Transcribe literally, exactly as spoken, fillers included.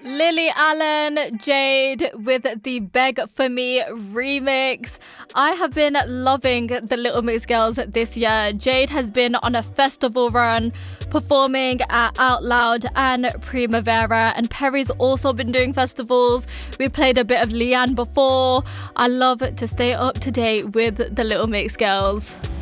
Lily Allen, Jade with the Beg For Me remix. I have been loving the Little Mix girls this year. Jade has been on a festival run, performing at Out Loud and Primavera, and Perry's also been doing festivals. We played a bit of Leanne before. I love to stay up to date with the Little Mix girls.